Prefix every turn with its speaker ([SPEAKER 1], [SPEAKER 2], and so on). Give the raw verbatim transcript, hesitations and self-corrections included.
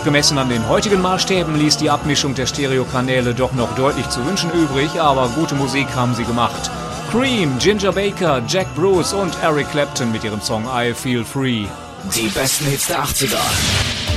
[SPEAKER 1] Gemessen an den heutigen Maßstäben ließ die Abmischung der Stereokanäle doch noch deutlich zu wünschen übrig, aber gute Musik haben sie gemacht. Cream, Ginger Baker, Jack Bruce und Eric Clapton mit ihrem Song I Feel Free.
[SPEAKER 2] Die besten Hits der achtziger.